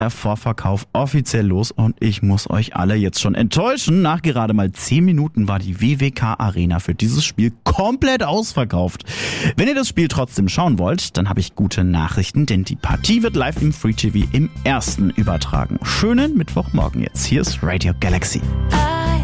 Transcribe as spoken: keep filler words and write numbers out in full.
der Vorverkauf offiziell los und ich muss euch alle jetzt schon enttäuschen. Nach gerade mal zehn Minuten war die W W K Arena für dieses Spiel komplett ausverkauft. Wenn ihr das Spiel trotzdem schauen wollt, dann habe ich gute Nachrichten, denn die Partie wird live im Free T V im ersten übertragen. Schönen Mittwochmorgen jetzt. Hier ist Radio Galaxy.